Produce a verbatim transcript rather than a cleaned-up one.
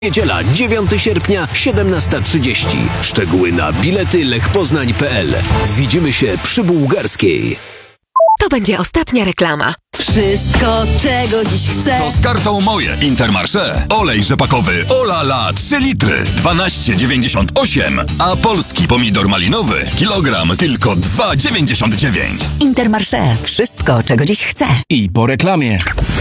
Niedziela, dziewiątego sierpnia, siedemnasta trzydzieści. Szczegóły na bilety lechpoznań kropka p l. Widzimy się przy Bułgarskiej. To będzie ostatnia reklama. Wszystko, czego dziś chcę. To z kartą Moje Intermarché. Olej rzepakowy Olala trzy litry dwanaście dziewięćdziesiąt osiem, a polski pomidor malinowy kilogram tylko dwa dziewięćdziesiąt dziewięć. Intermarché. Wszystko, czego dziś chcę. I po reklamie.